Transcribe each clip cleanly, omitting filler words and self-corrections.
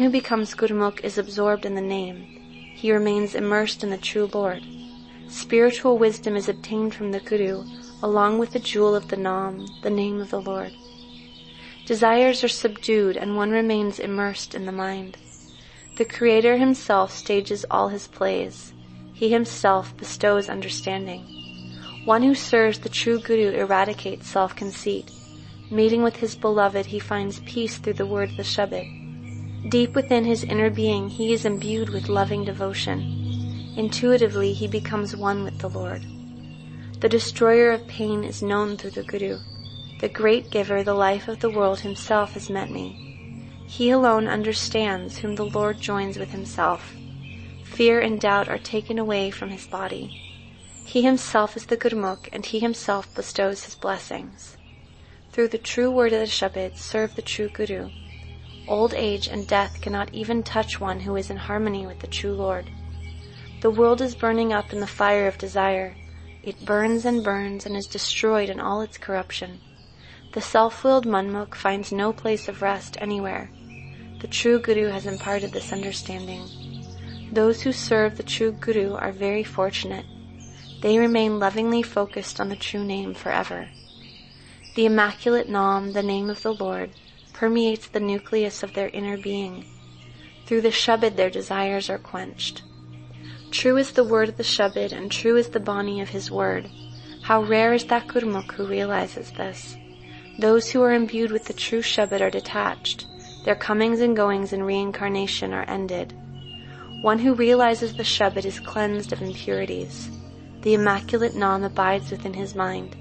who becomes Gurmukh is absorbed in the name. He remains immersed in the true Lord. Spiritual wisdom is obtained from the Guru, along with the jewel of the Nam, the name of the Lord. Desires are subdued and one remains immersed in the mind. The Creator himself stages all his plays. He himself bestows understanding. One who serves the true Guru eradicates self-conceit. Meeting with his beloved, he finds peace through the word the Shabad. Deep within his inner being, he is imbued with loving devotion. Intuitively, he becomes one with the Lord. The destroyer of pain is known through the Guru. The great giver, the life of the world himself has met me. He alone understands whom the Lord joins with himself. Fear and doubt are taken away from his body. He himself is the Gurmukh, and he himself bestows his blessings. Through the true word of the Shabad, serve the true Guru. Old age and death cannot even touch one who is in harmony with the true Lord. The world is burning up in the fire of desire. It burns and is destroyed in all its corruption. The self-willed Manmukh finds no place of rest anywhere. The true Guru has imparted this understanding. Those who serve the true Guru are very fortunate. They remain lovingly focused on the true name forever. The immaculate Nam, the name of the Lord, permeates the nucleus of their inner being. Through the Shabad their desires are quenched. True is the word of the Shabad, and true is the Bani of his word. How rare is that Gurmukh who realizes this. Those who are imbued with the true Shabad are detached. Their comings and goings in reincarnation are ended. One who realizes the Shabad is cleansed of impurities. The immaculate Nam abides within his mind.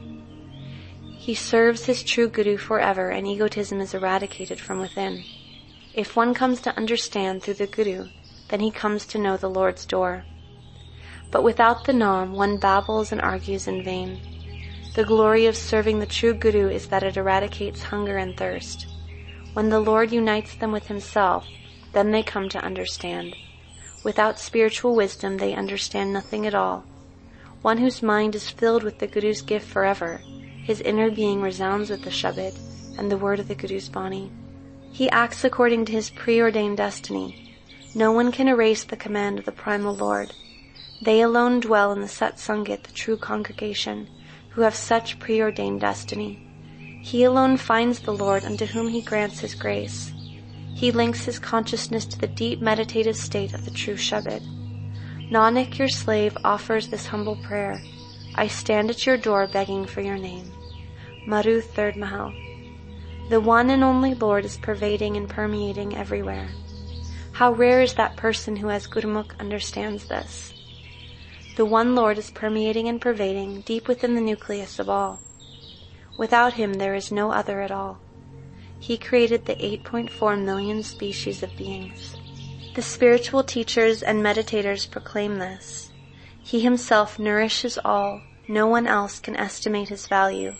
He serves his true Guru forever, and egotism is eradicated from within. If one comes to understand through the Guru, then he comes to know the Lord's door. But without the Nam, one babbles and argues in vain. The glory of serving the true Guru is that it eradicates hunger and thirst. When the Lord unites them with himself, then they come to understand. Without spiritual wisdom, they understand nothing at all. One whose mind is filled with the Guru's gift forever, his inner being resounds with the Shabad and the word of the Guru's Bani. He acts according to his preordained destiny. No one can erase the command of the primal Lord. They alone dwell in the Sat Sangat, the true congregation, who have such preordained destiny. He alone finds the Lord, unto whom he grants his grace. He links his consciousness to the deep meditative state of the true Shabad. Nanak, your slave, offers this humble prayer. I stand at your door begging for your name. Maru, 3rd Mahal. The one and only Lord is pervading and permeating everywhere. How rare is that person who as Gurmukh understands this. The one Lord is permeating and pervading deep within the nucleus of all. Without him there is no other at all. He created the 8.4 million species of beings. The spiritual teachers and meditators proclaim this. He himself nourishes all. No one else can estimate his value.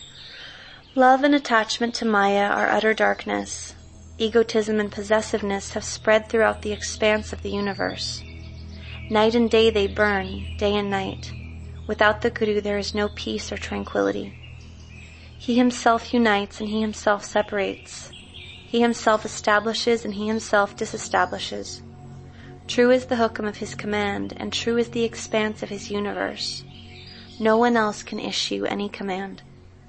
Love and attachment to Maya are utter darkness. Egotism and possessiveness have spread throughout the expanse of the universe. Night and day they burn, day and night. Without the Guru there is no peace or tranquility. He himself unites and he himself separates. He himself establishes and he himself disestablishes. True is the hukam of his command, and true is the expanse of his universe. No one else can issue any command.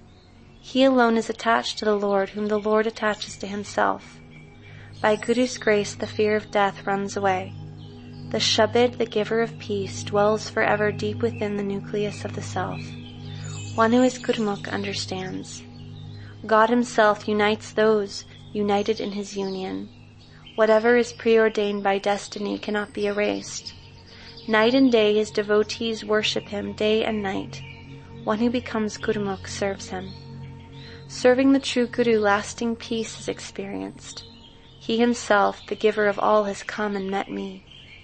He alone is attached to the Lord, whom the Lord attaches to himself. By Guru's grace the fear of death runs away. The Shabad, the giver of peace, dwells forever deep within the nucleus of the self. One who is Gurmukh understands. God himself unites those united in his union. Whatever is preordained by destiny cannot be erased. Night and day his devotees worship him day and night. One who becomes Gurmukh serves him. Serving the true Guru, lasting peace is experienced. He himself, the giver of all, has come and met me.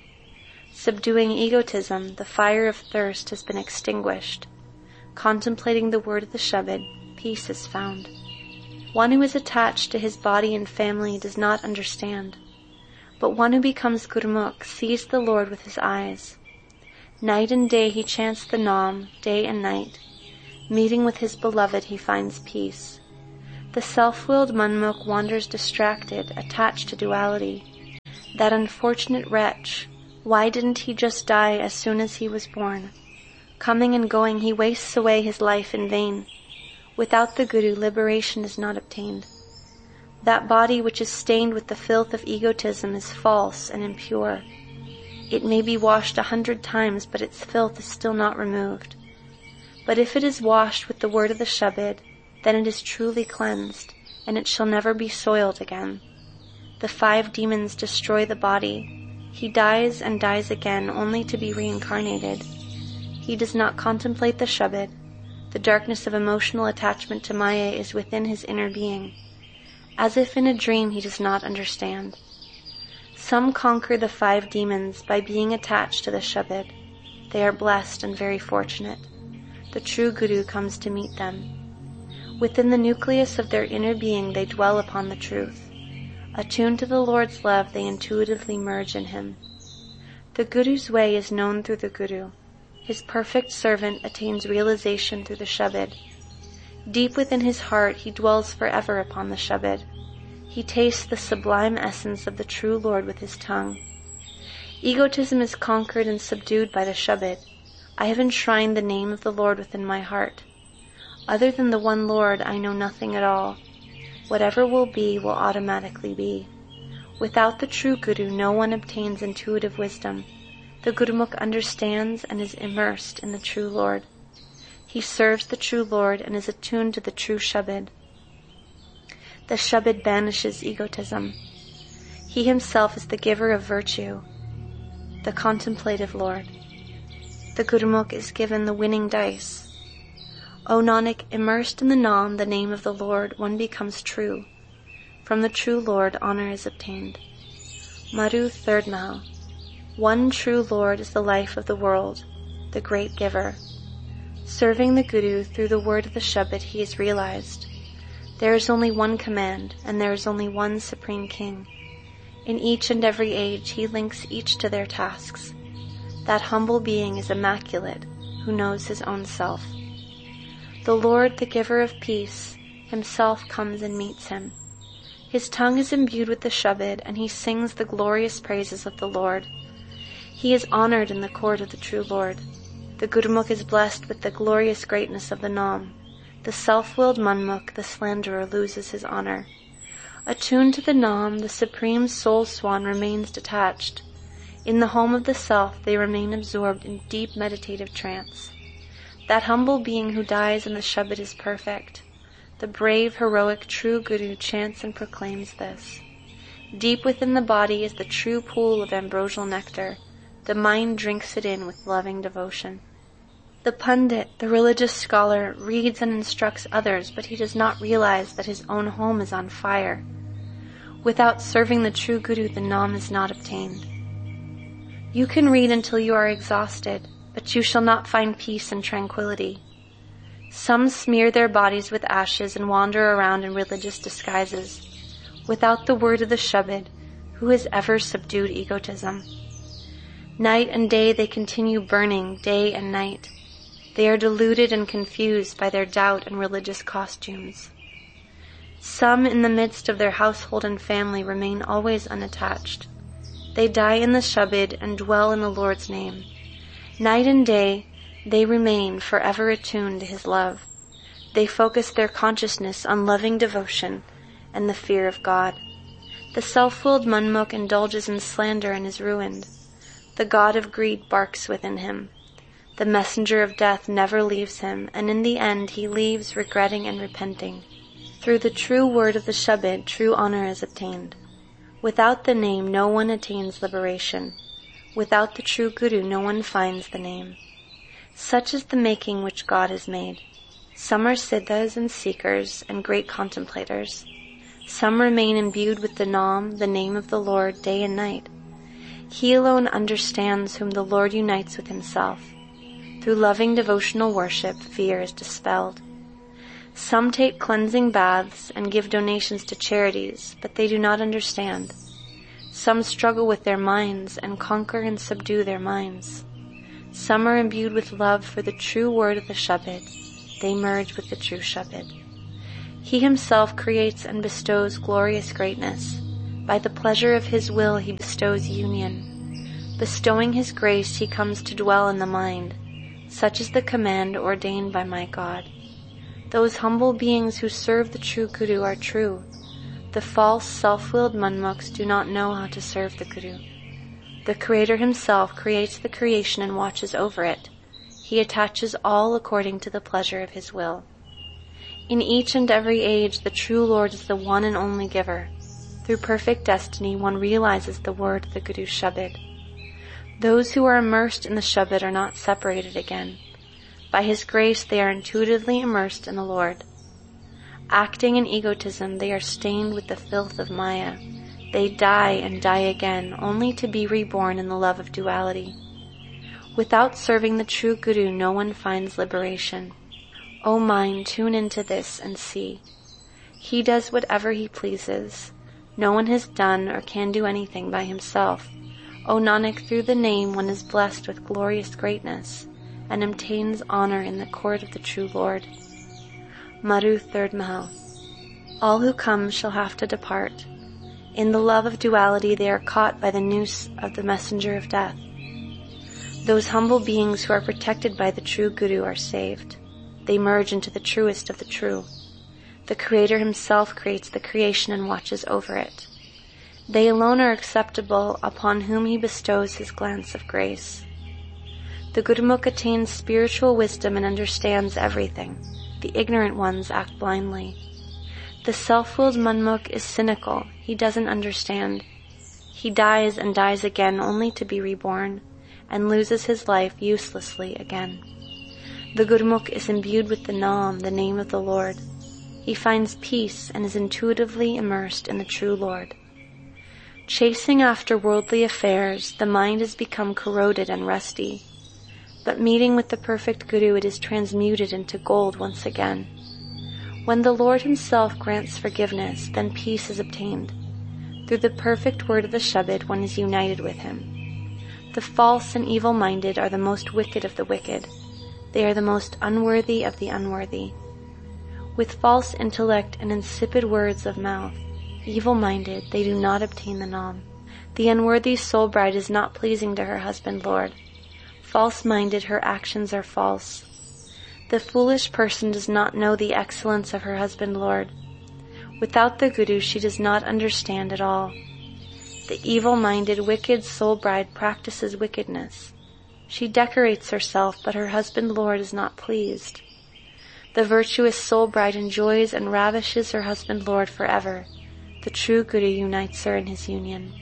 Subduing egotism, the fire of thirst has been extinguished. Contemplating the word of the Shabad, peace is found. One who is attached to his body and family does not understand. But one who becomes Gurmukh sees the Lord with his eyes. Night and day he chants the Nam, day and night. Meeting with his beloved he finds peace. The self-willed Manmukh wanders distracted, attached to duality. That unfortunate wretch, why didn't he just die as soon as he was born? Coming and going, he wastes away his life in vain. Without the Guru, liberation is not obtained. That body which is stained with the filth of egotism is false and impure. It may be washed 100 times, but its filth is still not removed. But if it is washed with the word of the Shabad, then it is truly cleansed, and it shall never be soiled again. The 5 demons destroy the body. He dies and dies again, only to be reincarnated. He does not contemplate the Shabad. The darkness of emotional attachment to Maya is within his inner being. As if in a dream, he does not understand. Some conquer the 5 demons by being attached to the Shabad. They are blessed and very fortunate. The true Guru comes to meet them. Within the nucleus of their inner being, they dwell upon the truth. Attuned to the Lord's love, they intuitively merge in him. The Guru's way is known through the Guru. His perfect servant attains realization through the Shabad. Deep within his heart, he dwells forever upon the Shabad. He tastes the sublime essence of the true Lord with his tongue. Egotism is conquered and subdued by the Shabad. I have enshrined the name of the Lord within my heart. Other than the one Lord, I know nothing at all. Whatever will automatically be. Without the true Guru, no one obtains intuitive wisdom. The Gurumukh understands and is immersed in the true Lord. He serves the true Lord and is attuned to the true Shabad. The Shabad banishes egotism. He himself is the giver of virtue, the contemplative Lord. The Gurumukh is given the winning dice. O Nanak, immersed in the Naam, the name of the Lord, one becomes true. From the true Lord, honor is obtained. Maru, 3rd Mahal. One true Lord is the life of the world, the great giver. Serving the Guru through the word of the Shabad, he is realized. There is only one command, and there is only one Supreme King. In each and every age, he links each to their tasks. That humble being is immaculate, who knows his own self. The Lord, the giver of peace, himself comes and meets him. His tongue is imbued with the Shabad, and he sings the glorious praises of the Lord. He is honored in the court of the true Lord. The Gurumukh is blessed with the glorious greatness of the Naam. The self-willed Manmukh, the slanderer, loses his honor. Attuned to the Naam, the supreme soul swan remains detached. In the home of the self, they remain absorbed in deep meditative trance. That humble being who dies in the Shabad is perfect. The brave, heroic, true Guru chants and proclaims this. Deep within the body is the true pool of ambrosial nectar. The mind drinks it in with loving devotion. The Pandit, the religious scholar, reads and instructs others, but he does not realize that his own home is on fire. Without serving the true Guru, the Naam is not obtained. You can read until you are exhausted, but you shall not find peace and tranquility. Some smear their bodies with ashes and wander around in religious disguises. Without the word of the Shabad, who has ever subdued egotism? Night and day they continue burning, day and night. They are deluded and confused by their doubt and religious costumes. Some in the midst of their household and family remain always unattached. They die in the Shabad and dwell in the Lord's name. Night and day, they remain forever attuned to his love. They focus their consciousness on loving devotion and the fear of God. The self-willed Manmukh indulges in slander and is ruined. The god of greed barks within him. The messenger of death never leaves him, and in the end he leaves regretting and repenting. Through the true word of the Shabad, true honor is obtained. Without the name, no one attains liberation. Without the true Guru, no one finds the name. Such is the making which God has made. Some are siddhas and seekers and great contemplators. Some remain imbued with the Naam, the name of the Lord, day and night. He alone understands whom the Lord unites with himself. Through loving devotional worship, fear is dispelled. Some take cleansing baths and give donations to charities, but they do not understand. Some struggle with their minds and conquer and subdue their minds. Some are imbued with love for the true word of the Shabad. They merge with the true Shabad. He himself creates and bestows glorious greatness. By the pleasure of his will he bestows union. Bestowing his grace he comes to dwell in the mind. Such is the command ordained by my God. Those humble beings who serve the true Guru are true. The false, self-willed Manmukhs do not know how to serve the Guru. The Creator himself creates the creation and watches over it. He attaches all according to the pleasure of his will. In each and every age, the true Lord is the one and only giver. Through perfect destiny, one realizes the word of the Guru Shabad. Those who are immersed in the Shabad are not separated again. By his grace, they are intuitively immersed in the Lord. Acting in egotism, they are stained with the filth of Maya. They die and die again, only to be reborn in the love of duality. Without serving the true Guru, no one finds liberation. O mind, tune into this and see. He does whatever he pleases. No one has done or can do anything by himself. O Nanak, through the name one is blessed with glorious greatness and obtains honor in the court of the true Lord. Maru, 3rd Mahal. All who come shall have to depart. In the love of duality they are caught by the noose of the messenger of death. Those humble beings who are protected by the true Guru are saved. They merge into the truest of the true. The Creator himself creates the creation and watches over it. They alone are acceptable upon whom he bestows his glance of grace. The Gurmukh attains spiritual wisdom and understands everything. The ignorant ones act blindly. The self-willed Manmukh is cynical. He doesn't understand. He dies and dies again only to be reborn, and loses his life uselessly again. The Gurmukh is imbued with the Naam, the name of the Lord. He finds peace and is intuitively immersed in the true Lord. Chasing after worldly affairs, the mind has become corroded and rusty. But meeting with the perfect Guru, it is transmuted into gold once again. When the Lord himself grants forgiveness, then peace is obtained. Through the perfect word of the Shabad, one is united with him. The false and evil-minded are the most wicked of the wicked. They are the most unworthy of the unworthy. With false intellect and insipid words of mouth, evil-minded, they do not obtain the Naam. The unworthy soul bride is not pleasing to her husband Lord. False-minded, her actions are false. The foolish person does not know the excellence of her husband Lord. Without the Guru, she does not understand at all. The evil-minded, wicked soul bride practices wickedness. She decorates herself, but her husband Lord is not pleased. The virtuous soul bride enjoys and ravishes her husband Lord forever. The true Guru unites her in his union.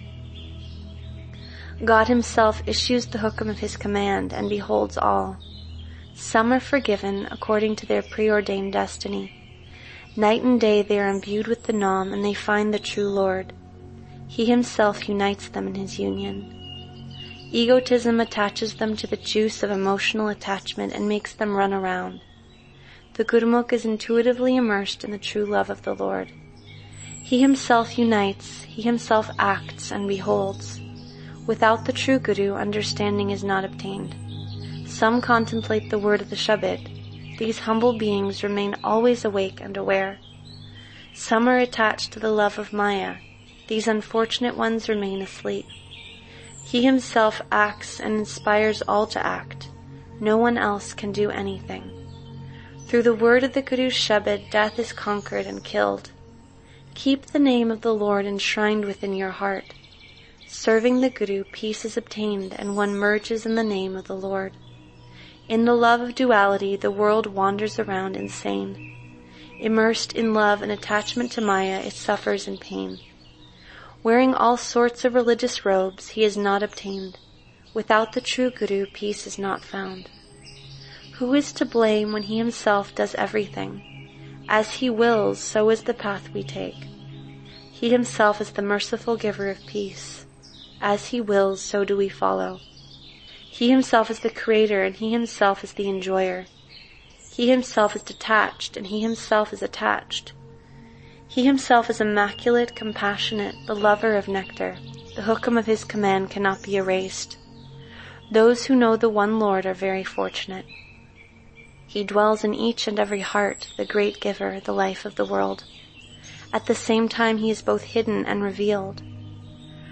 God himself issues the hukam of his command and beholds all. Some are forgiven according to their preordained destiny. Night and day they are imbued with the Naam and they find the true Lord. He himself unites them in his union. Egotism attaches them to the juice of emotional attachment and makes them run around. The Gurmukh is intuitively immersed in the true love of the Lord. He himself unites, he himself acts and beholds. Without the true Guru, understanding is not obtained. Some contemplate the word of the Shabad. These humble beings remain always awake and aware. Some are attached to the love of Maya. These unfortunate ones remain asleep. He himself acts and inspires all to act. No one else can do anything. Through the word of the Guru's Shabad, death is conquered and killed. Keep the name of the Lord enshrined within your heart. Serving the Guru, peace is obtained and one merges in the name of the Lord. In the love of duality, the world wanders around insane. Immersed in love and attachment to Maya, it suffers in pain. Wearing all sorts of religious robes, he is not obtained. Without the true Guru, peace is not found. Who is to blame when he himself does everything? As he wills, so is the path we take. He himself is the merciful giver of peace. As he wills, so do we follow. He himself is the creator, and he himself is the enjoyer. He himself is detached, and he himself is attached. He himself is immaculate, compassionate, the lover of nectar. The hukam of his command cannot be erased. Those who know the one Lord are very fortunate. He dwells in each and every heart, the great giver, the life of the world. At the same time he is both hidden and revealed.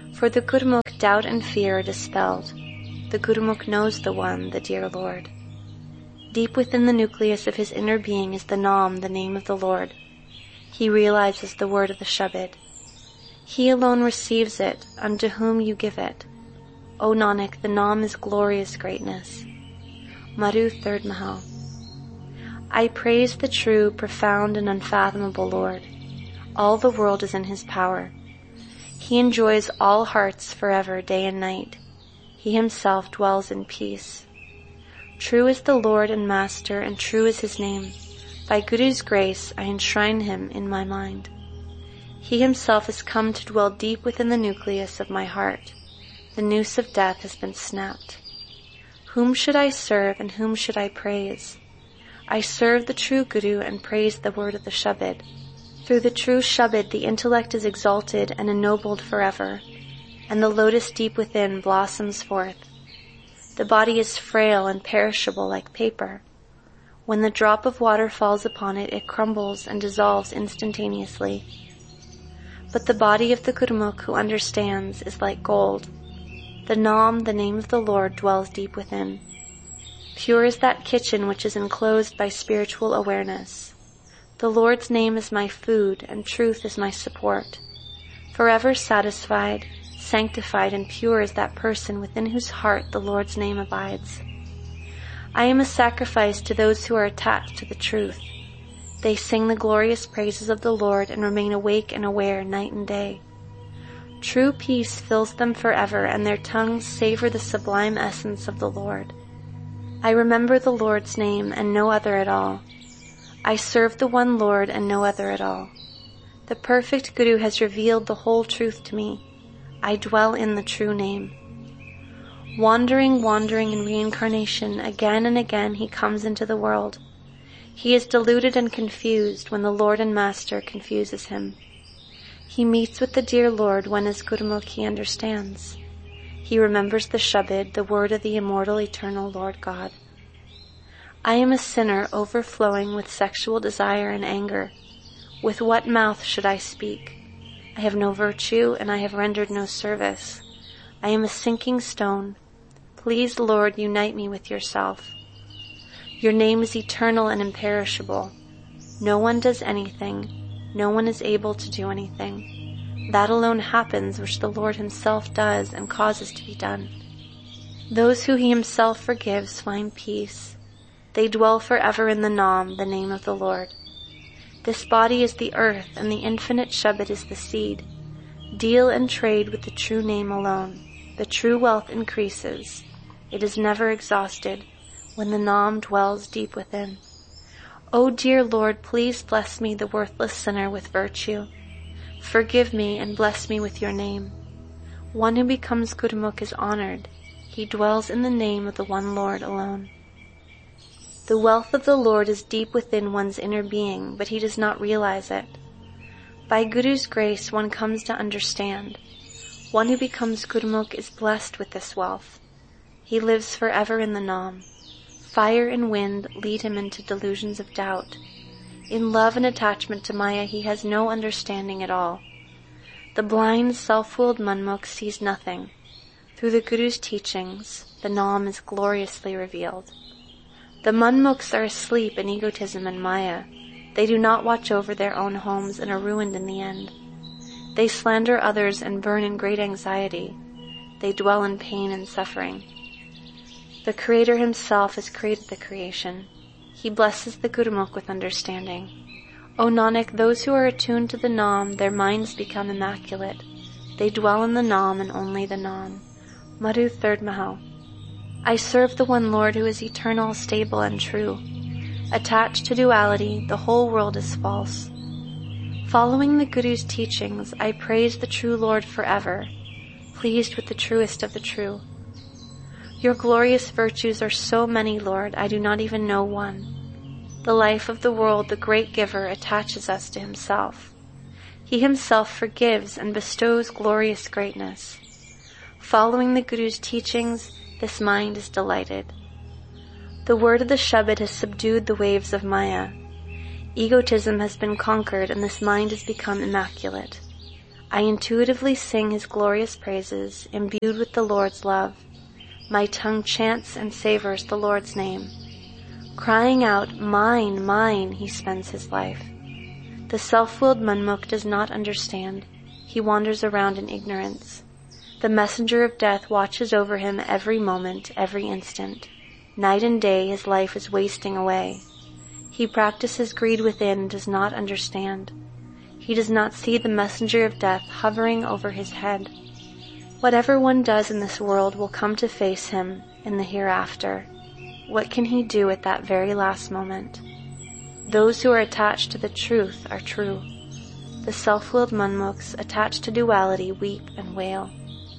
For the Gurmukh, doubt and fear are dispelled. The Gurmukh knows the one, the dear Lord. Deep within the nucleus of his inner being is the Nam, the name of the Lord. He realizes the word of the Shabad. He alone receives it, unto whom you give it. O Nanak, the Nam is glorious greatness. Madhu, 3rd Mahal. I praise the true, profound, and unfathomable Lord. All the world is in his power. He enjoys all hearts forever, day and night. He himself dwells in peace. True is the Lord and Master, and true is his name. By Guru's grace, I enshrine him in my mind. He himself has come to dwell deep within the nucleus of my heart. The noose of death has been snapped. Whom should I serve and whom should I praise? I serve the true Guru and praise the word of the Shabad. Through the true Shabad, the intellect is exalted and ennobled forever, and the lotus deep within blossoms forth. The body is frail and perishable like paper. When the drop of water falls upon it, it crumbles and dissolves instantaneously. But the body of the Gurmukh who understands is like gold. The Nam, the name of the Lord, dwells deep within. Pure is that kitchen which is enclosed by spiritual awareness. The Lord's name is my food, and truth is my support. Forever satisfied, sanctified, and pure is that person within whose heart the Lord's name abides. I am a sacrifice to those who are attached to the truth. They sing the glorious praises of the Lord and remain awake and aware night and day. True peace fills them forever, and their tongues savor the sublime essence of the Lord. I remember the Lord's name and no other at all. I serve the one Lord and no other at all. The perfect Guru has revealed the whole truth to me. I dwell in the true name. Wandering in reincarnation, again and again he comes into the world. He is deluded and confused when the Lord and Master confuses him. He meets with the dear Lord when as Gurmukh he understands. He remembers the Shabad, the word of the immortal eternal Lord God. I am a sinner overflowing with sexual desire and anger. With what mouth should I speak? I have no virtue and I have rendered no service. I am a sinking stone. Please, Lord, unite me with yourself. Your name is eternal and imperishable. No one does anything. No one is able to do anything. That alone happens which the Lord himself does and causes to be done. Those who he himself forgives find peace. They dwell forever in the Nam, the name of the Lord. This body is the earth, and the infinite Shabad is the seed. Deal and trade with the true name alone. The true wealth increases. It is never exhausted when the Nam dwells deep within. O dear Lord, please bless me, the worthless sinner, with virtue. Forgive me and bless me with your name. One who becomes Gurmukh is honored. He dwells in the name of the one Lord alone. The wealth of the Lord is deep within one's inner being, but he does not realize it. By Guru's grace, one comes to understand. One who becomes Gurmukh is blessed with this wealth. He lives forever in the Nam. Fire and wind lead him into delusions of doubt. In love and attachment to Maya, he has no understanding at all. The blind, self-willed Manmukh sees nothing. Through the Guru's teachings, the Nam is gloriously revealed. The Manmukhs are asleep in egotism and Maya. They do not watch over their own homes and are ruined in the end. They slander others and burn in great anxiety. They dwell in pain and suffering. The Creator himself has created the creation. He blesses the Gurmukh with understanding. O Nanak, those who are attuned to the Nam, their minds become immaculate. They dwell in the Nam and only the Nam. Madhu, 3rd Mahal. I serve the one Lord who is eternal, stable, and true. Attached to duality, the whole world is false. Following the Guru's teachings, I praise the true Lord forever, pleased with the truest of the true. Your glorious virtues are so many, Lord, I do not even know one. The life of the world, the great giver, attaches us to himself. He himself forgives and bestows glorious greatness. Following the Guru's teachings, this mind is delighted. The word of the Shabad has subdued the waves of Maya. Egotism has been conquered and this mind has become immaculate. I intuitively sing his glorious praises, imbued with the Lord's love. My tongue chants and savors the Lord's name. Crying out, "Mine, mine," he spends his life. The self-willed Manmukh does not understand. He wanders around in ignorance. The messenger of death watches over him every moment, every instant. Night and day his life is wasting away. He practices greed within and does not understand. He does not see the messenger of death hovering over his head. Whatever one does in this world will come to face him in the hereafter. What can he do at that very last moment? Those who are attached to the truth are true. The self-willed Manmukhs attached to duality weep and wail.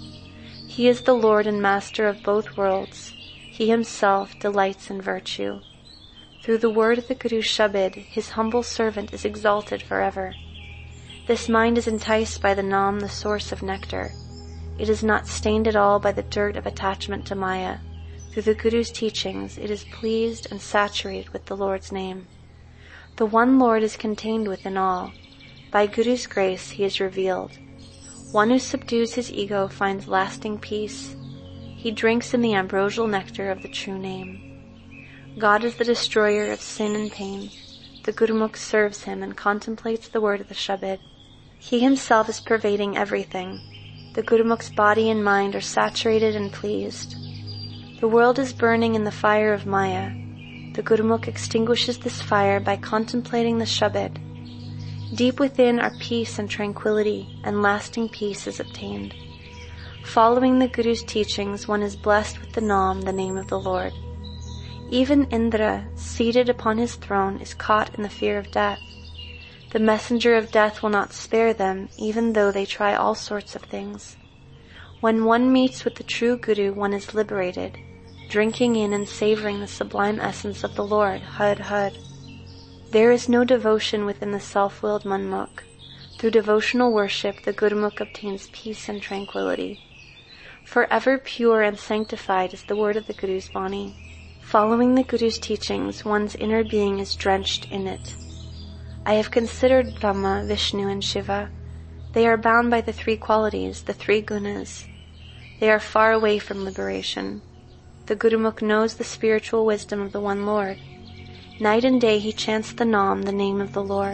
He is the Lord and Master of both worlds. He himself delights in virtue. Through the word of the Guru Shabad, his humble servant is exalted forever. This mind is enticed by the Nam, the source of nectar. It is not stained at all by the dirt of attachment to Maya. Through the Guru's teachings, it is pleased and saturated with the Lord's name. The one Lord is contained within all. By Guru's grace, he is revealed. One who subdues his ego finds lasting peace. He drinks in the ambrosial nectar of the true name. God is the destroyer of sin and pain. The Gurumukh serves him and contemplates the word of the Shabad. He himself is pervading everything. The Gurumukh's body and mind are saturated and pleased. The world is burning in the fire of Maya. The Gurumukh extinguishes this fire by contemplating the Shabad. Deep within are peace and tranquility, and lasting peace is obtained. Following the Guru's teachings, one is blessed with the Nam, the name of the Lord. Even Indra, seated upon his throne, is caught in the fear of death. The messenger of death will not spare them, even though they try all sorts of things. When one meets with the true Guru, one is liberated, drinking in and savoring the sublime essence of the Lord, Had Had. There is no devotion within the self-willed Manmukh. Through devotional worship, the Gurumukh obtains peace and tranquility. Forever pure and sanctified is the word of the Guru's Vani. Following the Guru's teachings, one's inner being is drenched in it. I have considered Brahma, Vishnu, and Shiva. They are bound by the three qualities, the three gunas. They are far away from liberation. The Gurumukh knows the spiritual wisdom of the one Lord. Night and day he chants the Nam, the name of the Lord.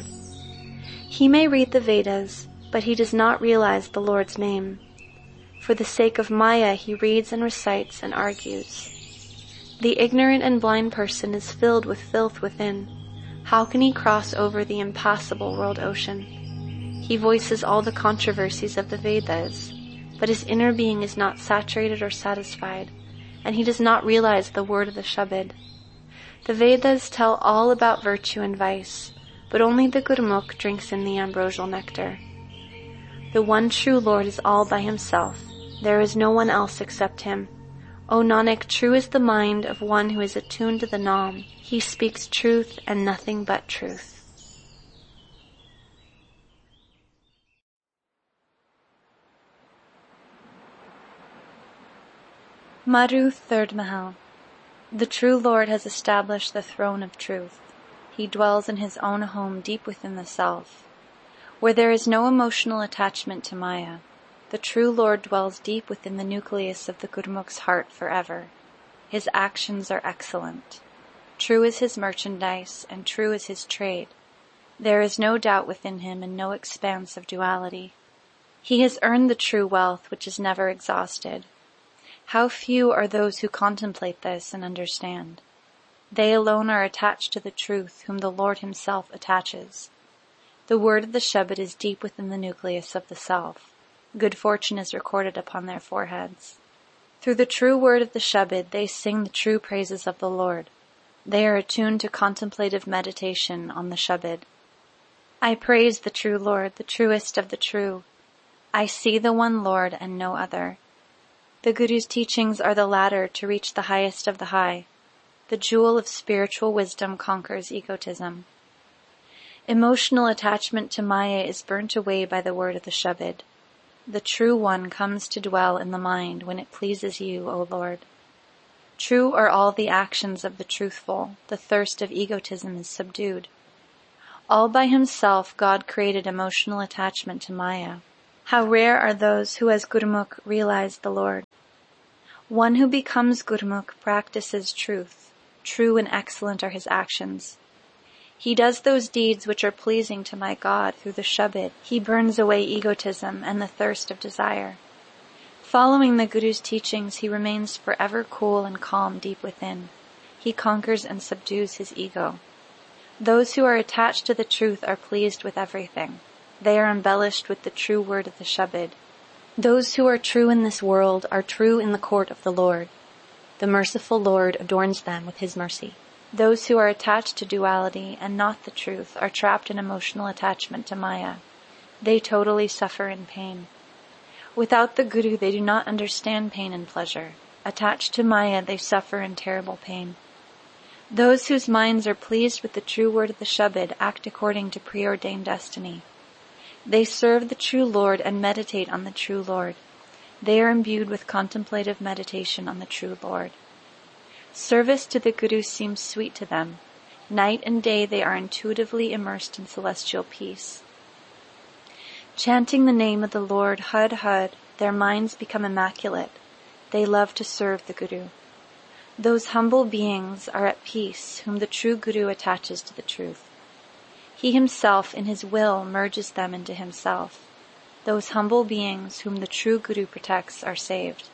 He may read the Vedas, but he does not realize the Lord's name. For the sake of Maya, he reads and recites and argues. The ignorant and blind person is filled with filth within. How can he cross over the impassable world ocean? He voices all the controversies of the Vedas, but his inner being is not saturated or satisfied, and he does not realize the word of the Shabad. The Vedas tell all about virtue and vice, but only the Gurumukh drinks in the ambrosial nectar. The one true Lord is all by himself. There is no one else except him. O Nanak, true is the mind of one who is attuned to the Nam. He speaks truth and nothing but truth. Madhu, third Mahal. The true Lord has established the throne of truth. He dwells in his own home deep within the self. Where there is no emotional attachment to Maya, the true Lord dwells deep within the nucleus of the Gurumukh's heart forever. His actions are excellent. True is his merchandise, and true is his trade. There is no doubt within him and no expanse of duality. He has earned the true wealth which is never exhausted. How few are those who contemplate this and understand. They alone are attached to the truth whom the Lord himself attaches. The word of the Shabad is deep within the nucleus of the self. Good fortune is recorded upon their foreheads. Through the true word of the Shabad, they sing the true praises of the Lord. They are attuned to contemplative meditation on the Shabad. I praise the true Lord, the truest of the true. I see the one Lord and no other. The Guru's teachings are the ladder to reach the highest of the high. The jewel of spiritual wisdom conquers egotism. Emotional attachment to Maya is burnt away by the word of the Shabad. The true one comes to dwell in the mind when it pleases you, O Lord. True are all the actions of the truthful. The thirst of egotism is subdued. All by himself, God created emotional attachment to Maya. How rare are those who as Gurmukh realize the Lord. One who becomes Gurmukh practices truth. True and excellent are his actions. He does those deeds which are pleasing to my God through the Shabad. He burns away egotism and the thirst of desire. Following the Guru's teachings, he remains forever cool and calm deep within. He conquers and subdues his ego. Those who are attached to the truth are pleased with everything. They are embellished with the true word of the Shabad. Those who are true in this world are true in the court of the Lord. The merciful Lord adorns them with his mercy. Those who are attached to duality and not the truth are trapped in emotional attachment to Maya. They totally suffer in pain. Without the Guru, they do not understand pain and pleasure. Attached to Maya, they suffer in terrible pain. Those whose minds are pleased with the true word of the Shabad act according to preordained destiny. They serve the true Lord and meditate on the true Lord. They are imbued with contemplative meditation on the true Lord. Service to the Guru seems sweet to them. Night and day they are intuitively immersed in celestial peace. Chanting the name of the Lord, Hud Hud, their minds become immaculate. They love to serve the Guru. Those humble beings are at peace whom the true Guru attaches to the truth. He himself in his will merges them into himself. Those humble beings whom the true Guru protects are saved.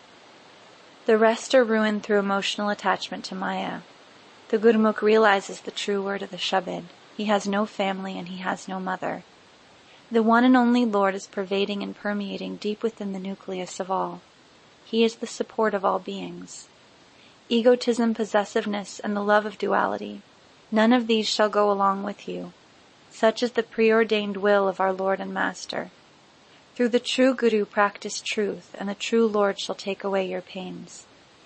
The rest are ruined through emotional attachment to Maya. The Gurmukh realizes the true word of the Shabad. He has no family and he has no mother. The one and only Lord is pervading and permeating deep within the nucleus of all. He is the support of all beings. Egotism, possessiveness, and the love of duality, none of these shall go along with you. Such is the preordained will of our Lord and Master. Through the true Guru practice truth, and the true Lord shall take away your pains.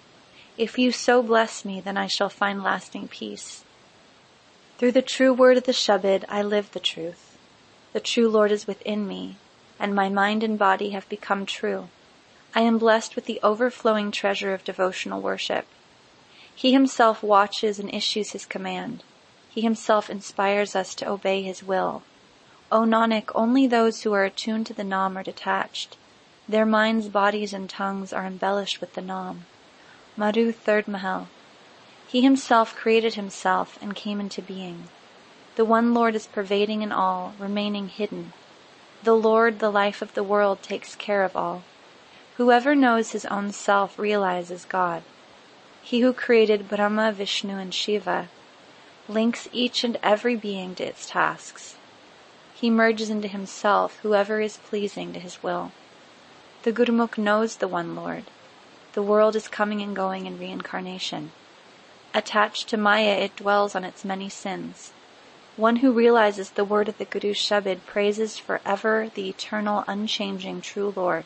If you so bless me, then I shall find lasting peace. Through the true word of the Shabad, I live the truth. The true Lord is within me, and my mind and body have become true. I am blessed with the overflowing treasure of devotional worship. He himself watches and issues his command. He himself inspires us to obey his will. O Nanak, only those who are attuned to the Nam are detached. Their minds, bodies, and tongues are embellished with the Nam. Madhu, 3rd Mahal. He himself created himself and came into being. The one Lord is pervading in all, remaining hidden. The Lord, the life of the world, takes care of all. Whoever knows his own self realizes God. He who created Brahma, Vishnu, and Shiva links each and every being to its tasks. He merges into himself whoever is pleasing to his will. The Gurmukh knows the one Lord. The world is coming and going in reincarnation. Attached to Maya, it dwells on its many sins. One who realizes the word of the Guru's Shabad praises forever the eternal, unchanging, true Lord.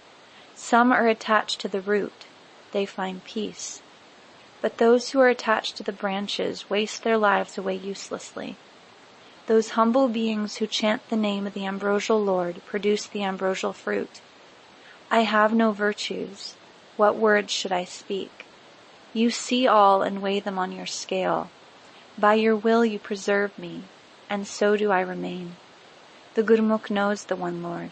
Some are attached to the root. They find peace. But those who are attached to the branches waste their lives away uselessly. Those humble beings who chant the name of the ambrosial Lord produce the ambrosial fruit. I have no virtues. What words should I speak? You see all and weigh them on your scale. By your will you preserve me, and so do I remain. The Gurmukh knows the one Lord.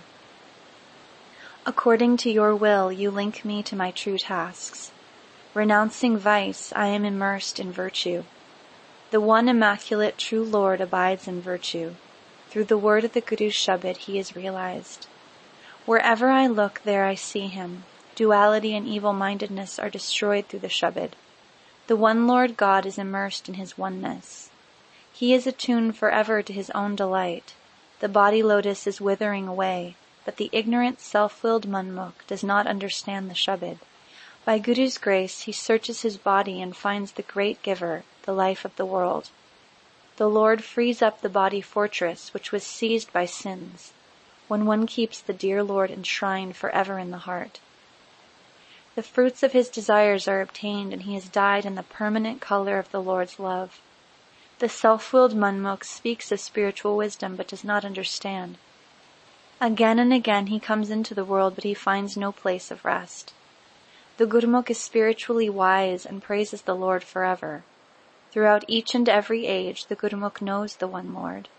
According to your will, you link me to my true tasks. Renouncing vice, I am immersed in virtue. The one immaculate true Lord abides in virtue. Through the word of the Guru's Shabad, he is realized. Wherever I look, there I see him. Duality and evil-mindedness are destroyed through the Shabad. The one Lord God is immersed in his oneness. He is attuned forever to his own delight. The body lotus is withering away, but the ignorant, self-willed Manmukh does not understand the Shabad. By Guru's grace, he searches his body and finds the great giver, the life of the world. The Lord frees up the body fortress which was seized by sins, when one keeps the dear Lord enshrined forever in the heart. The fruits of his desires are obtained, and he is dyed in the permanent color of the Lord's love. The self-willed Manmukh speaks of spiritual wisdom but does not understand. Again and again he comes into the world, but he finds no place of rest. The Gurmukh is spiritually wise and praises the Lord forever. Throughout each and every age, the Gurmukh knows the one Lord.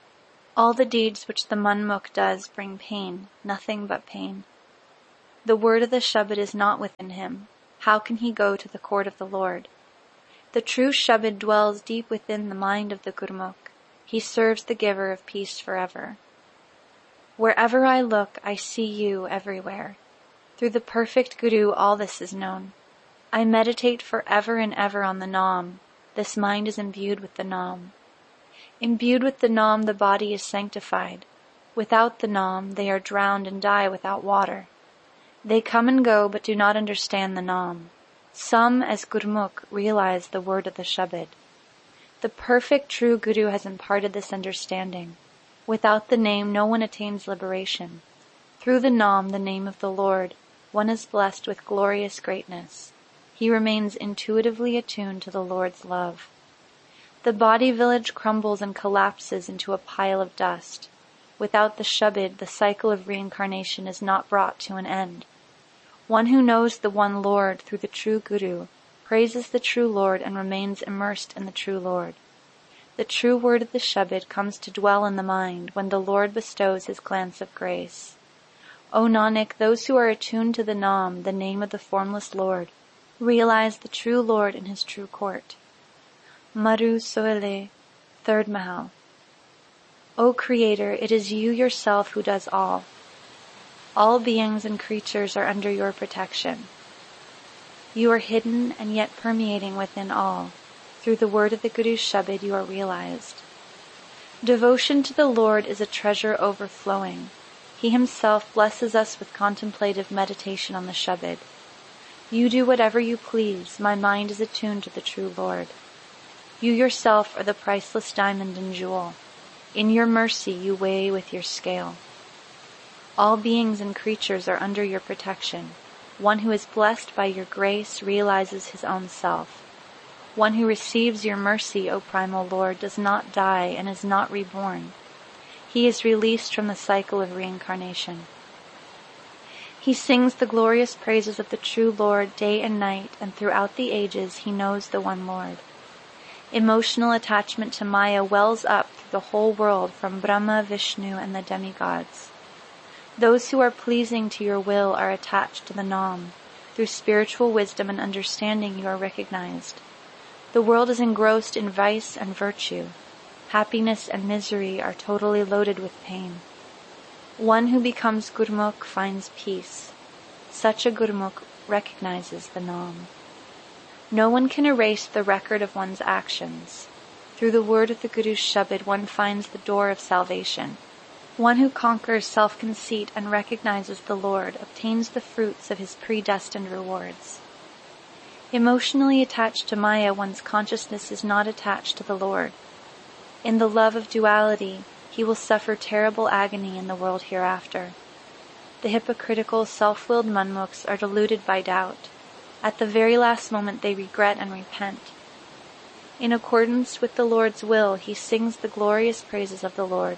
All the deeds which the Manmukh does bring pain, nothing but pain. The word of the Shabad is not within him. How can he go to the court of the Lord? The true Shabad dwells deep within the mind of the Gurmukh. He serves the giver of peace forever. Wherever I look, I see you everywhere. Through the perfect Guru, all this is known. I meditate forever and ever on the Nam. This mind is imbued with the Nam. Imbued with the Nam, the body is sanctified. Without the Nam, they are drowned and die without water. They come and go, but do not understand the Nam. Some, as Gurmukh, realize the word of the Shabad. The perfect true Guru has imparted this understanding. Without the name, no one attains liberation. Through the Nam, the name of the Lord, one is blessed with glorious greatness. He remains intuitively attuned to the Lord's love. The body village crumbles and collapses into a pile of dust. Without the Shabad, the cycle of reincarnation is not brought to an end. One who knows the one Lord through the true Guru praises the true Lord and remains immersed in the true Lord. The true word of the Shabad comes to dwell in the mind when the Lord bestows his glance of grace. O Nanak, those who are attuned to the Nam, the name of the formless Lord, realize the true Lord in his true court. Maru Soele, 3rd Mahal. O Creator, it is you yourself who does all. All beings and creatures are under your protection. You are hidden and yet permeating within all. Through the word of the Guru's Shabad you are realized. Devotion to the Lord is a treasure overflowing. He himself blesses us with contemplative meditation on the Shabad. You do whatever you please, my mind is attuned to the true Lord. You yourself are the priceless diamond and jewel. In your mercy you weigh with your scale. All beings and creatures are under your protection. One who is blessed by your grace realizes his own self. One who receives your mercy, O primal Lord, does not die and is not reborn. He is released from the cycle of reincarnation. He sings the glorious praises of the true Lord day and night, and throughout the ages he knows the one Lord. Emotional attachment to Maya wells up through the whole world from Brahma, Vishnu, and the demigods. Those who are pleasing to your will are attached to the Nam. Through spiritual wisdom and understanding you are recognized. The world is engrossed in vice and virtue. Happiness and misery are totally loaded with pain. One who becomes Gurmukh finds peace. Such a Gurmukh recognizes the Nam. No one can erase the record of one's actions. Through the word of the Guru's Shabad one finds the door of salvation. One who conquers self-conceit and recognizes the Lord obtains the fruits of his predestined rewards. Emotionally attached to Maya, one's consciousness is not attached to the Lord. In the love of duality, he will suffer terrible agony in the world hereafter. The hypocritical, self-willed Manmukhs are deluded by doubt. At the very last moment they regret and repent. In accordance with the Lord's will, he sings the glorious praises of the Lord.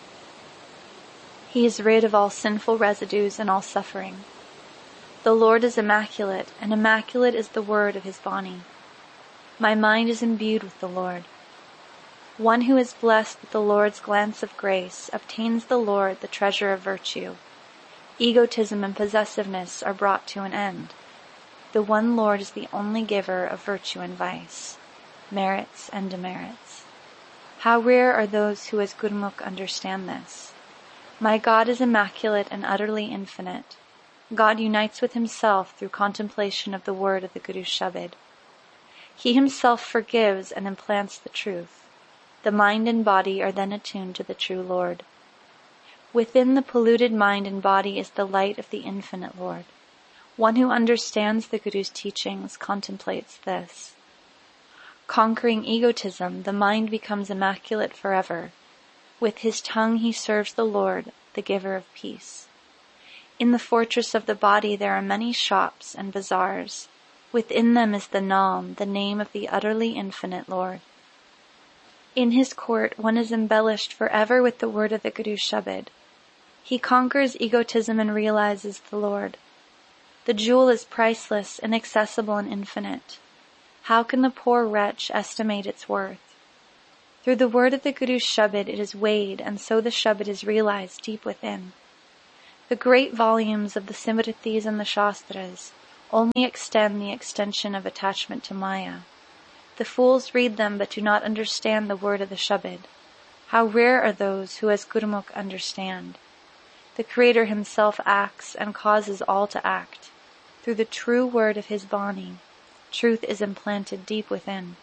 He is rid of all sinful residues and all suffering. The Lord is immaculate, and immaculate is the word of his Bani. My mind is imbued with the Lord. One who is blessed with the Lord's glance of grace obtains the Lord, the treasure of virtue. Egotism and possessiveness are brought to an end. The one Lord is the only giver of virtue and vice, merits and demerits. How rare are those who as Gurmukh understand this. My God is immaculate and utterly infinite. God unites with himself through contemplation of the word of the Guru's Shabad. He himself forgives and implants the truth. The mind and body are then attuned to the true Lord. Within the polluted mind and body is the light of the infinite Lord. One who understands the Guru's teachings contemplates this. Conquering egotism, the mind becomes immaculate forever. With his tongue he serves the Lord, the giver of peace. In the fortress of the body there are many shops and bazaars. Within them is the Nam, the name of the utterly infinite Lord. In his court one is embellished forever with the word of the Guru's Shabad. He conquers egotism and realizes the Lord. The jewel is priceless, inaccessible, and infinite. How can the poor wretch estimate its worth? Through the word of the Guru's Shabad it is weighed, and so the Shabad is realized deep within. The great volumes of the Simritis and the Shastras only extend the extension of attachment to Maya. The fools read them but do not understand the word of the Shabad. How rare are those who as Gurmukh understand. The Creator himself acts and causes all to act. Through the true word of his Bani, truth is implanted deep within.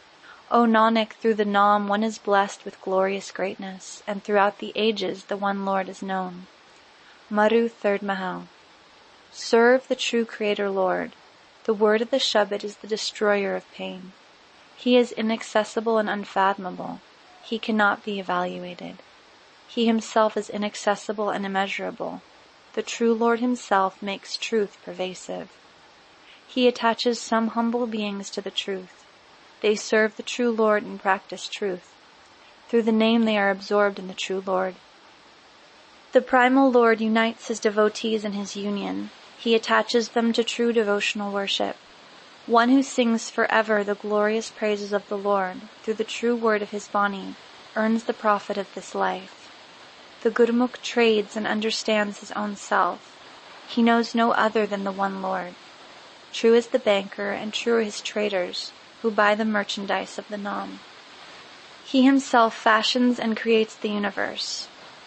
O Nanak, through the Naam one is blessed with glorious greatness, and throughout the ages the one Lord is known. Maru, 3rd Mahal. Serve the true Creator Lord. The word of the Shabad is the destroyer of pain. He is inaccessible and unfathomable. He cannot be evaluated. He himself is inaccessible and immeasurable. The true Lord himself makes truth pervasive. He attaches some humble beings to the truth. They serve the true Lord and practice truth. Through the name they are absorbed in the true Lord. The primal Lord unites his devotees in his union. He attaches them to true devotional worship. One who sings forever the glorious praises of the Lord through the true word of his Bani earns the profit of this life. The Gurmukh trades and understands his own self. He knows no other than the one Lord. True is the banker and true are his traders who buy the merchandise of the Naam. He himself fashions and creates the universe.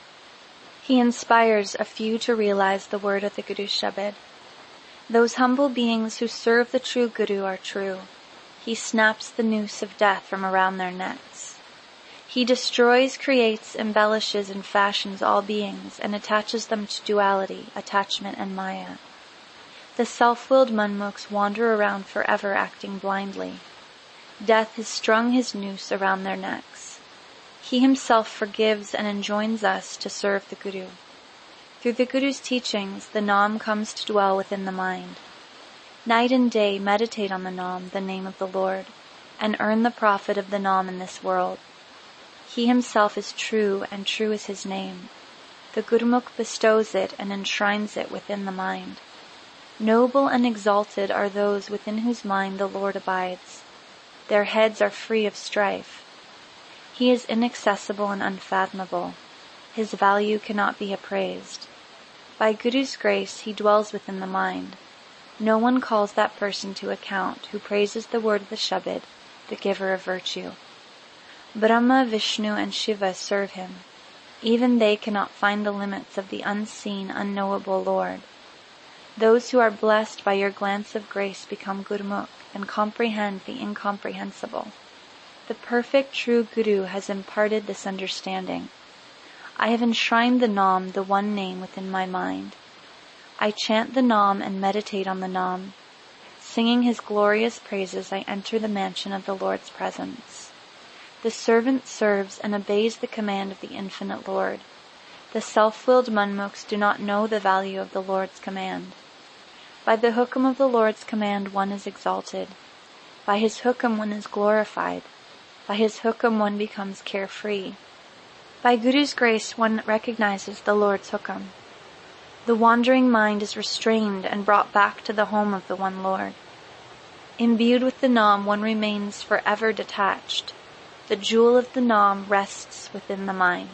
He inspires a few to realize the word of the Guru's Shabad. Those humble beings who serve the true Guru are true. He snaps the noose of death from around their necks. He destroys, creates, embellishes, and fashions all beings and attaches them to duality, attachment, and Maya. The self-willed Manmukhs wander around forever acting blindly. Death has strung his noose around their necks. He himself forgives and enjoins us to serve the Guru. Through the Guru's teachings, the Naam comes to dwell within the mind. Night and day meditate on the Naam, the name of the Lord, and earn the profit of the Naam in this world. He himself is true, and true is his name. The Gurmukh bestows it and enshrines it within the mind. Noble and exalted are those within whose mind the Lord abides. Their heads are free of strife. He is inaccessible and unfathomable. His value cannot be appraised. By Guru's grace, he dwells within the mind. No one calls that person to account who praises the word of the Shabad, the giver of virtue. Brahma, Vishnu, and Shiva serve him. Even they cannot find the limits of the unseen, unknowable Lord. Those who are blessed by your glance of grace become Gurmukh and comprehend the incomprehensible. The perfect true Guru has imparted this understanding. I have enshrined the Naam, the one name, within my mind. I chant the Naam and meditate on the Naam. Singing his glorious praises, I enter the mansion of the Lord's presence. The servant serves and obeys the command of the infinite Lord. The self-willed Manmukhs do not know the value of the Lord's command. By the hukam of the Lord's command one is exalted. By his hukam one is glorified. By his hukam one becomes carefree. By Guru's grace one recognizes the Lord's hukam. The wandering mind is restrained and brought back to the home of the one Lord. Imbued with the Naam one remains forever detached. The jewel of the Naam rests within the mind.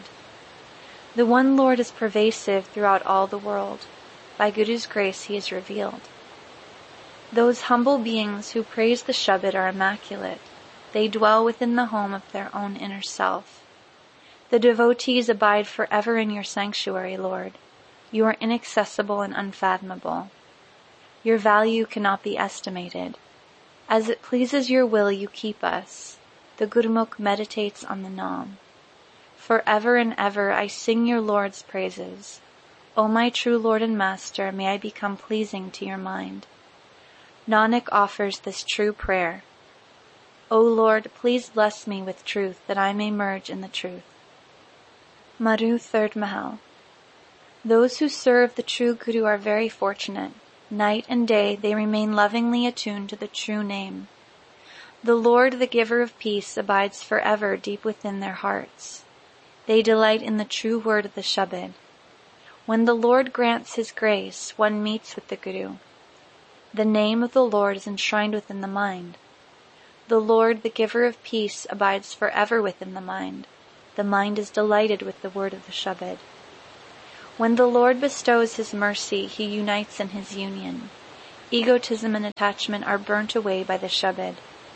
The one Lord is pervasive throughout all the world. By Guru's grace he is revealed. Those humble beings who praise the Shabad are immaculate. They dwell within the home of their own inner self. The devotees abide forever in your sanctuary, Lord. You are inaccessible and unfathomable. Your value cannot be estimated. As it pleases your will, you keep us. The Gurmukh meditates on the Naam. Forever and ever I sing your Lord's praises. O my true Lord and Master, may I become pleasing to your mind. Nanak offers this true prayer. O Lord, please bless me with truth that I may merge in the truth. Maru, 3rd Mahal. Those who serve the true Guru are very fortunate. Night and day they remain lovingly attuned to the true name. The Lord, the giver of peace, abides forever deep within their hearts. They delight in the true word of the Shabad. When the Lord grants his grace, one meets with the Guru. The name of the Lord is enshrined within the mind. The Lord, the giver of peace, abides forever within the mind. The mind is delighted with the word of the Shabad. When the Lord bestows his mercy, he unites in his union. Egotism and attachment are burnt away by the Shabad.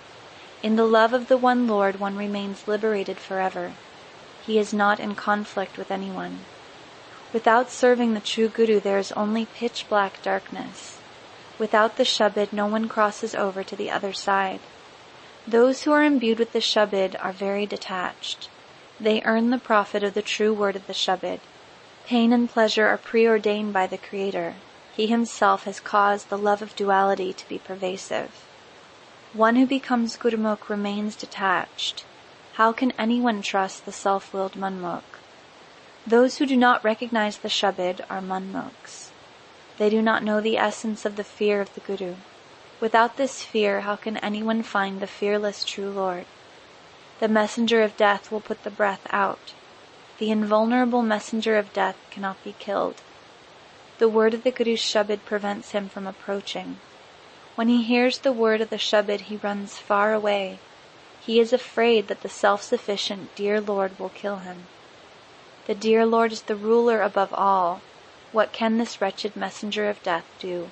In the love of the one Lord, one remains liberated forever. He is not in conflict with anyone. Without serving the true Guru, there is only pitch-black darkness. Without the Shabad, no one crosses over to the other side. Those who are imbued with the Shabad are very detached. They earn the profit of the true word of the Shabad. Pain and pleasure are preordained by the Creator. He himself has caused the love of duality to be pervasive. One who becomes Gurmukh remains detached. How can anyone trust the self-willed Manmukh? Those who do not recognize the Shabad are Manmukhs. They do not know the essence of the fear of the Guru. Without this fear, how can anyone find the fearless true Lord? The messenger of death will put the breath out. The invulnerable messenger of death cannot be killed. The word of the Guru's Shabad prevents him from approaching. When he hears the word of the Shabad, he runs far away. He is afraid that the self-sufficient dear Lord will kill him. The dear Lord is the ruler above all. What can this wretched messenger of death do?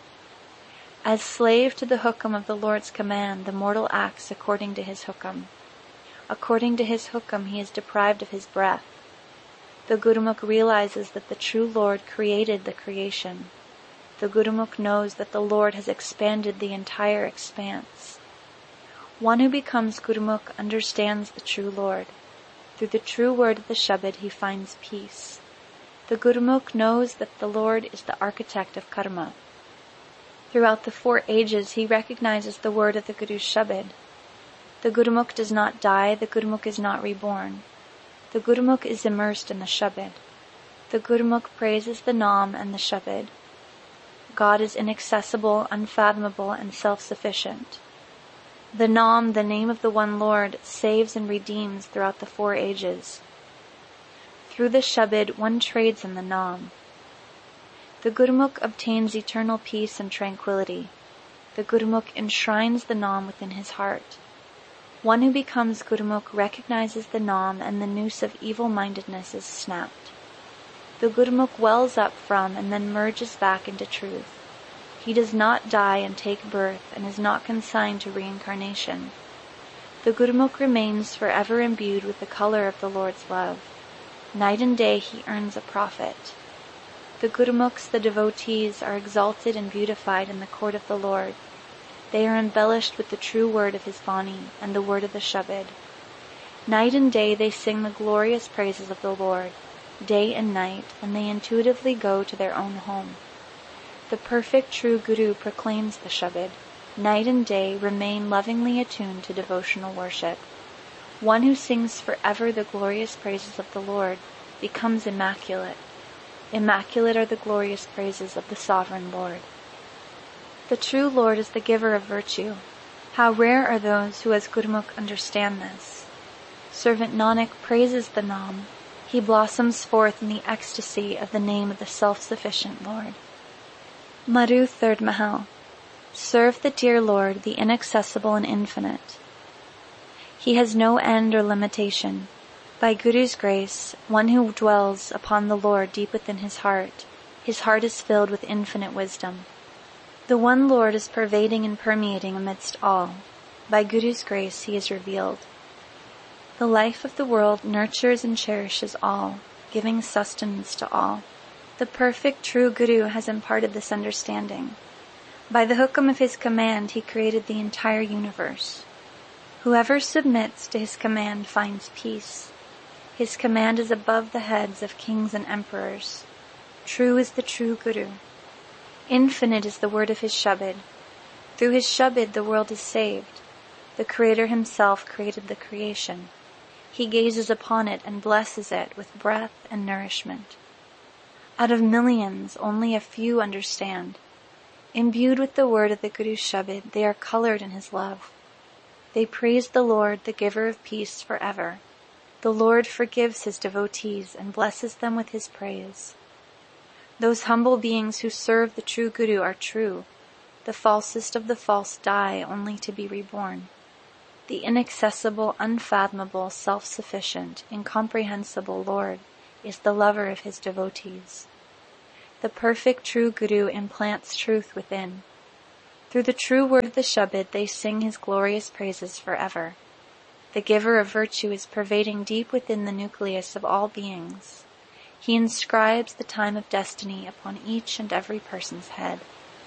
As slave to the hukam of the Lord's command, the mortal acts according to his hukam. According to his hukam, he is deprived of his breath. The Gurmukh realizes that the true Lord created the creation. The Gurmukh knows that the Lord has expanded the entire expanse. One who becomes Gurmukh understands the true Lord. Through the true word of the Shabad, he finds peace. The Gurmukh knows that the Lord is the architect of karma. Throughout the 4 ages, he recognizes the word of the Guru's Shabad. The Gurmukh does not die, the Gurmukh is not reborn. The Gurmukh is immersed in the Shabad. The Gurmukh praises the Nam and the Shabad. God is inaccessible, unfathomable, and self-sufficient. The Nam, the name of the one Lord, saves and redeems throughout the 4 ages. Through the Shabad, one trades in the Nam. The Gurmukh obtains eternal peace and tranquility. The Gurmukh enshrines the Nam within his heart. One who becomes Gurmukh recognizes the Nam, and the noose of evil-mindedness is snapped. The Gurmukh wells up from and then merges back into truth. He does not die and take birth and is not consigned to reincarnation. The Gurmukh remains forever imbued with the color of the Lord's love. Night and day he earns a profit. The Gurmukhs, the devotees, are exalted and beautified in the court of the Lord. They are embellished with the true word of his Bani and the word of the Shabad. Night and day they sing the glorious praises of the Lord, day and night, and they intuitively go to their own home. The perfect true Guru proclaims the Shabad. Night and day remain lovingly attuned to devotional worship. One who sings forever the glorious praises of the Lord becomes immaculate. Immaculate are the glorious praises of the Sovereign Lord. The true Lord is the giver of virtue. How rare are those who as Gurmukh understand this. Servant Nanak praises the Nam. He blossoms forth in the ecstasy of the name of the self-sufficient Lord. Madhu, 3rd Mahal. Serve the dear Lord, the inaccessible and infinite. He has no end or limitation. By Guru's grace, one who dwells upon the Lord deep within his heart is filled with infinite wisdom. The one Lord is pervading and permeating amidst all. By Guru's grace, he is revealed. The life of the world nurtures and cherishes all, giving sustenance to all. The perfect true Guru has imparted this understanding. By the hukam of his command, he created the entire universe. Whoever submits to his command finds peace. His command is above the heads of kings and emperors. True is the true Guru. Infinite is the word of his Shabad. Through his Shabad the world is saved. The Creator himself created the creation. He gazes upon it and blesses it with breath and nourishment. Out of millions, only a few understand. Imbued with the word of the Guru's Shabad, they are colored in his love. They praise the Lord, the giver of peace, forever. The Lord forgives his devotees and blesses them with his praise. Those humble beings who serve the true Guru are true. The falsest of the false die only to be reborn. The inaccessible, unfathomable, self-sufficient, incomprehensible Lord is the lover of his devotees. The perfect true Guru implants truth within. Through the true word of the Shabad, they sing his glorious praises forever. The giver of virtue is pervading deep within the nucleus of all beings. He inscribes the time of destiny upon each and every person's head.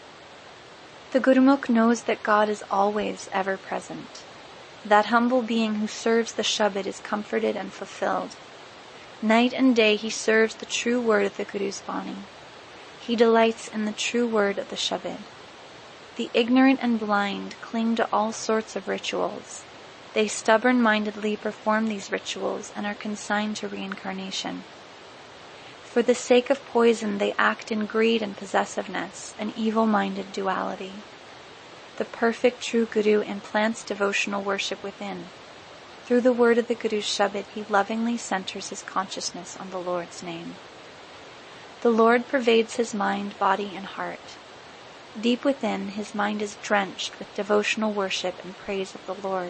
The Gurmukh knows that God is always ever present. That humble being who serves the Shabad is comforted and fulfilled. Night and day he serves the true word of the Guru's Bani. He delights in the true word of the Shabad. The ignorant and blind cling to all sorts of rituals. They stubborn-mindedly perform these rituals and are consigned to reincarnation. For the sake of poison, they act in greed and possessiveness, an evil-minded duality. The perfect true Guru implants devotional worship within. Through the word of the Guru's Shabad, he lovingly centers his consciousness on the Lord's name. The Lord pervades his mind, body, and heart. Deep within, his mind is drenched with devotional worship and praise of the Lord.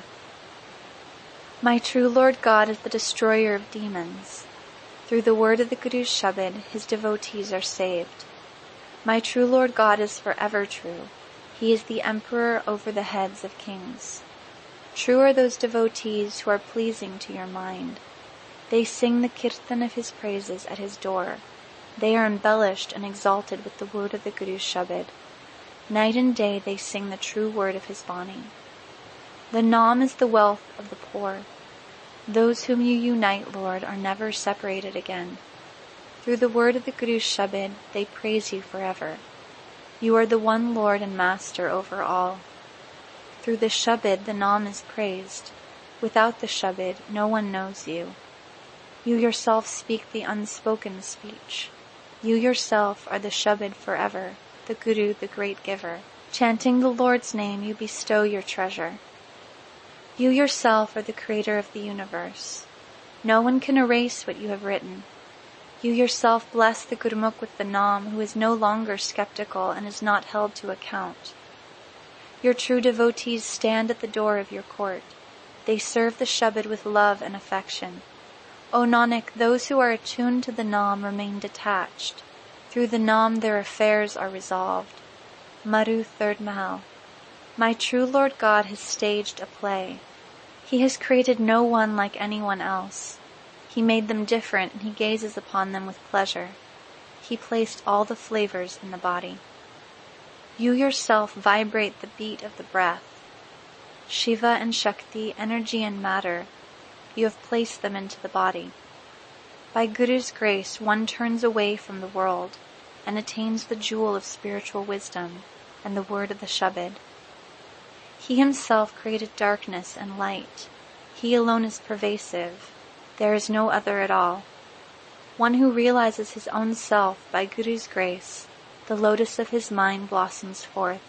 My true Lord God is the destroyer of demons. Through the word of the Guru's Shabad, his devotees are saved. My true Lord God is forever true. He is the emperor over the heads of kings. True are those devotees who are pleasing to your mind. They sing the kirtan of his praises at his door. They are embellished and exalted with the word of the Guru's Shabad. Night and day they sing the true word of his Bani. The Nam is the wealth of the poor. Those whom you unite, Lord, are never separated again. Through the word of the Guru's Shabad, they praise you forever. You are the one Lord and Master over all. Through the Shabad, the Nam is praised. Without the Shabad, no one knows you. You yourself speak the unspoken speech. You yourself are the Shabad forever, the Guru, the great giver. Chanting the Lord's name, you bestow your treasure. You yourself are the creator of the universe. No one can erase what you have written. You yourself bless the Gurmukh with the Nam, who is no longer skeptical and is not held to account. Your true devotees stand at the door of your court. They serve the Shabad with love and affection. O Nanak, those who are attuned to the Nam remain detached. Through the Nam their affairs are resolved. Maru, 3rd Mahal. My true Lord God has staged a play. He has created no one like anyone else. He made them different and he gazes upon them with pleasure. He placed all the flavors in the body. You yourself vibrate the beat of the breath. Shiva and Shakti, energy and matter, you have placed them into the body. By Guru's grace, one turns away from the world and attains the jewel of spiritual wisdom and the word of the Shabad. He himself created darkness and light. He alone is pervasive. There is no other at all. One who realizes his own self by Guru's grace, the lotus of his mind blossoms forth.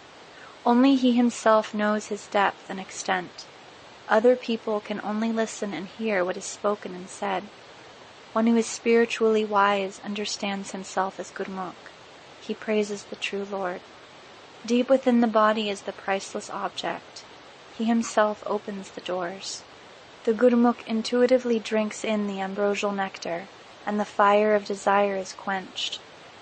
Only he himself knows his depth and extent. Other people can only listen and hear what is spoken and said. One who is spiritually wise understands himself as Gurmukh. He praises the true Lord. Deep within the body is the priceless object. He himself opens the doors. The Gurmukh intuitively drinks in the ambrosial nectar, and the fire of desire is quenched.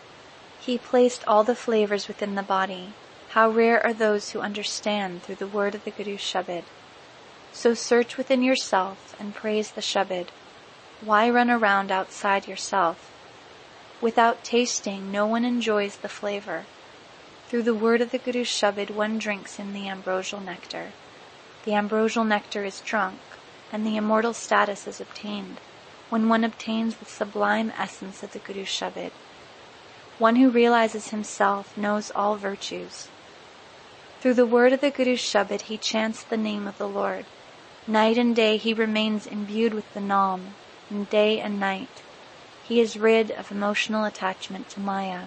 He placed all the flavors within the body. How rare are those who understand through the word of the Guru's Shabad. So search within yourself and praise the Shabad. Why run around outside yourself? Without tasting, no one enjoys the flavor. Through the word of the Guru's Shabad, one drinks in the ambrosial nectar. The ambrosial nectar is drunk, and the immortal status is obtained when one obtains the sublime essence of the Guru's Shabad. One who realizes himself knows all virtues. Through the word of the Guru's Shabad, he chants the name of the Lord. Night and day he remains imbued with the Nam, and day and night. He is rid of emotional attachment to Maya.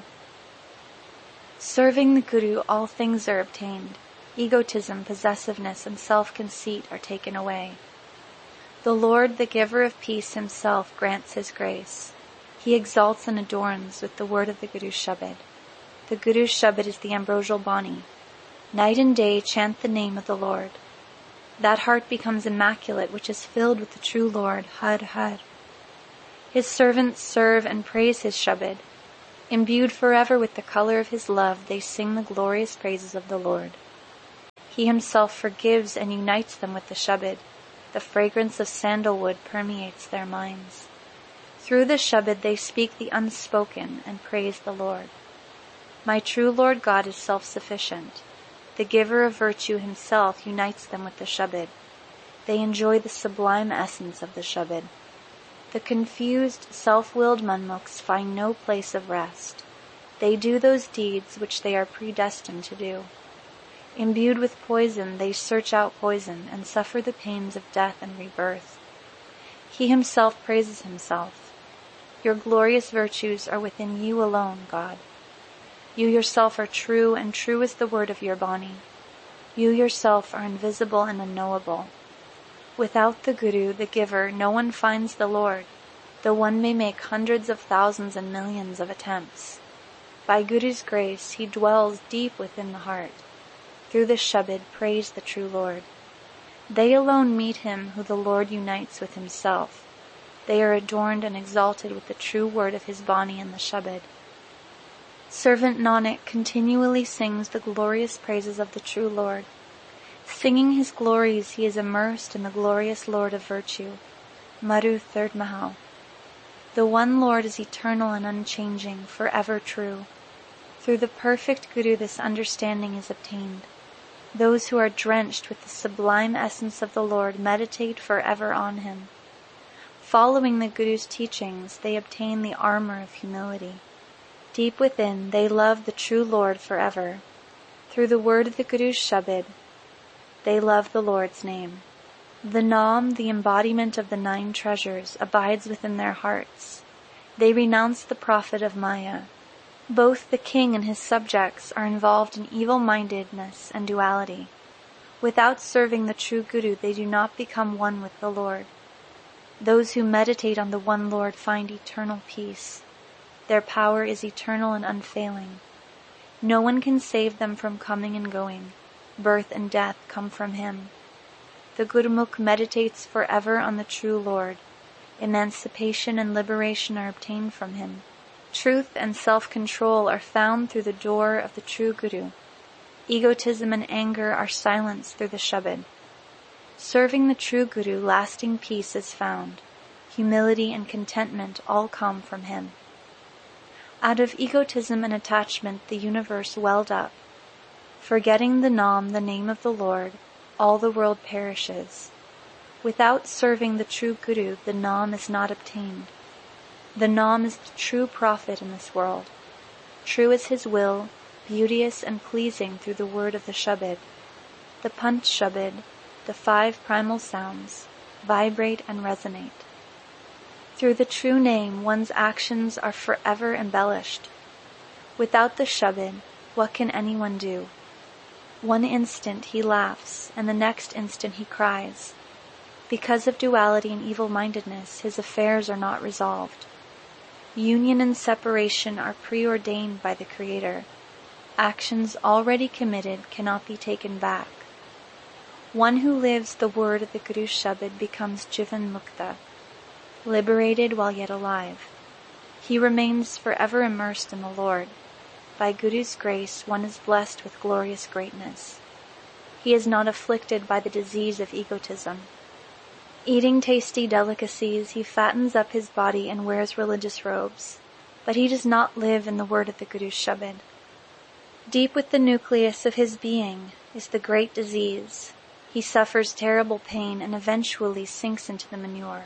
Serving the Guru, all things are obtained. Egotism, possessiveness, and self-conceit are taken away. The Lord, the giver of peace himself, grants his grace. He exalts and adorns with the word of the Guru's Shabad. The Guru's Shabad is the ambrosial Bani. Night and day chant the name of the Lord. That heart becomes immaculate which is filled with the true Lord, Har Har. His servants serve and praise his Shabad. Imbued forever with the color of his love, they sing the glorious praises of the Lord. He himself forgives and unites them with the Shabad. The fragrance of sandalwood permeates their minds. Through the Shabad they speak the unspoken and praise the Lord. My true Lord God is self-sufficient. The giver of virtue himself unites them with the Shabad. They enjoy the sublime essence of the Shabad. The confused, self-willed Manmukhs find no place of rest. They do those deeds which they are predestined to do. Imbued with poison, they search out poison and suffer the pains of death and rebirth. He himself praises himself. Your glorious virtues are within you alone, God. You yourself are true, and true is the word of your Bani. You yourself are invisible and unknowable. Without the Guru, the giver, no one finds the Lord, though one may make hundreds of thousands and millions of attempts. By Guru's grace, he dwells deep within the heart. Through the Shabad, praise the true Lord. They alone meet him who the Lord unites with himself. They are adorned and exalted with the true word of his Bani and the Shabad. Servant Nanak continually sings the glorious praises of the true Lord. Singing his glories, he is immersed in the glorious Lord of virtue. Maru 3rd Mahal. The one Lord is eternal and unchanging, forever true. Through the perfect Guru this understanding is obtained. Those who are drenched with the sublime essence of the Lord meditate forever on him. Following the Guru's teachings, they obtain the armor of humility. Deep within, they love the true Lord forever. Through the word of the Guru's Shabad, they love the Lord's name. The Naam, the embodiment of the 9 treasures, abides within their hearts. They renounce the prophet of Maya. Both the king and his subjects are involved in evil-mindedness and duality. Without serving the true Guru, they do not become one with the Lord. Those who meditate on the one Lord find eternal peace. Their power is eternal and unfailing. No one can save them from coming and going. Birth and death come from him. The Gurmukh meditates forever on the true Lord. Emancipation and liberation are obtained from him. Truth and self-control are found through the door of the true Guru. Egotism and anger are silenced through the Shabad. Serving the true Guru, lasting peace is found. Humility and contentment all come from him. Out of egotism and attachment the universe welled up. Forgetting the Naam, the name of the Lord, all the world perishes. Without serving the true Guru, the Naam is not obtained. The Naam is the true prophet in this world. True is his will, beauteous and pleasing through the word of the Shabad. The Panch Shabad, the 5 primal sounds, vibrate and resonate. Through the true name, one's actions are forever embellished. Without the Shabad, what can anyone do? One instant he laughs, and the next instant he cries. Because of duality and evil-mindedness, his affairs are not resolved. Union and separation are preordained by the Creator. Actions already committed cannot be taken back. One who lives the word of the Guru Shabad becomes Jivan Mukta, liberated while yet alive. He remains forever immersed in the Lord. By Guru's grace, one is blessed with glorious greatness. He is not afflicted by the disease of egotism. Eating tasty delicacies, he fattens up his body and wears religious robes, but he does not live in the word of the Guru's Shabad. Deep with the nucleus of his being is the great disease. He suffers terrible pain and eventually sinks into the manure.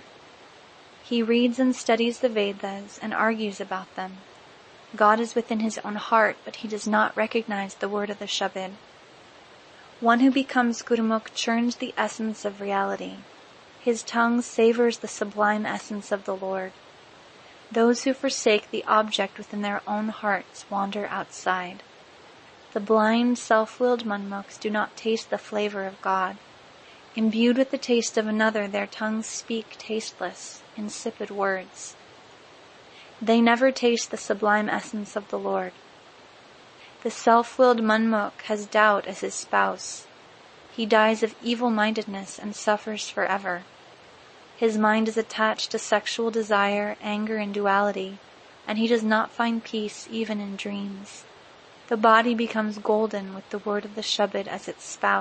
He reads and studies the Vedas and argues about them. God is within his own heart, but he does not recognize the word of the Shabad. One who becomes Gurmukh churns the essence of reality. His tongue savors the sublime essence of the Lord. Those who forsake the object within their own hearts wander outside. The blind, self-willed Manmukhs do not taste the flavor of God. Imbued with the taste of another, their tongues speak tasteless, insipid words. They never taste the sublime essence of the Lord. The self-willed Manmukh has doubt as his spouse. He dies of evil-mindedness and suffers forever. His mind is attached to sexual desire, anger, and duality, and he does not find peace even in dreams. The body becomes golden with the word of the Shabad as its spouse.